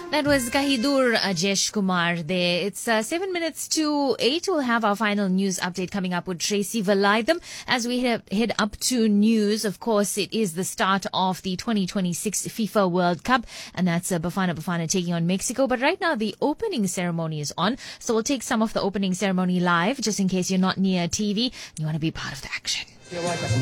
That was Kahidur Ajesh Kumar there. It's 7 minutes to 8. We'll have our final news update coming up with Tracy Valaydham. As we head up to news, of course, it is the start of the 2026 FIFA World Cup, and that's Bafana taking on Mexico. But right now, the opening ceremony is on, so we'll take some of the opening ceremony live, just in case you're not near TV and you want to be part of the action.